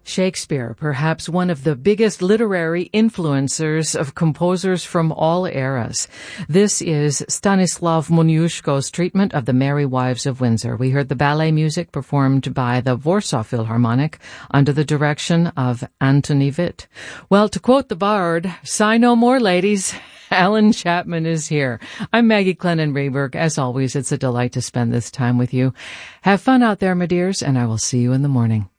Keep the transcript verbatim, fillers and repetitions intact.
Shakespeare, perhaps one of the biggest literary influencers of composers from all eras. This is Stanislav Moniuszko's treatment of the Merry Wives of Windsor. We heard the ballet music performed by the Warsaw Philharmonic under the direction of Antony Witt. Well, to quote the bard, sigh no more, ladies. Alan Chapman is here. I'm Maggie Clennon-Rayberg. As always, it's a delight to spend this time with you. Have fun out there, my dears, and I will see you in the morning.